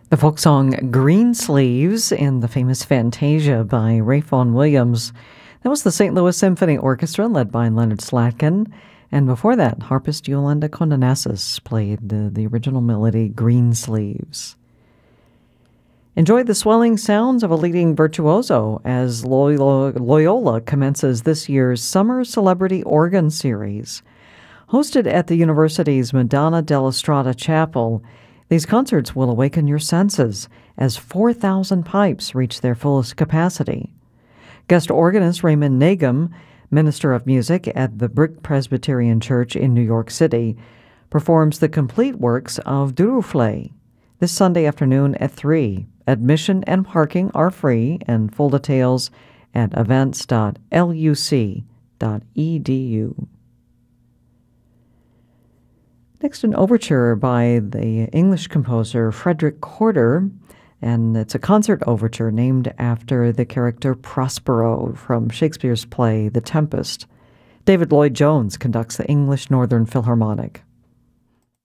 The folk song Greensleeves in the famous Fantasia by Ralph Vaughan Williams. That was the St. Louis Symphony Orchestra led by Leonard Slatkin. And before that, harpist Yolanda Condonasis played the original melody Greensleeves. Enjoy the swelling sounds of a leading virtuoso as Loyola commences this year's Summer Celebrity Organ Series. Hosted at the university's Madonna della Strada Chapel, these concerts will awaken your senses as 4,000 pipes reach their fullest capacity. Guest organist Raymond Nagum, minister of music at the Brick Presbyterian Church in New York City, performs the complete works of Duruflé this Sunday afternoon at 3. Admission and parking are free, and full details at events.luc.edu. Next, an overture by the English composer Frederick Corder, and it's a concert overture named after the character Prospero from Shakespeare's play The Tempest. David Lloyd-Jones conducts the English Northern Philharmonic.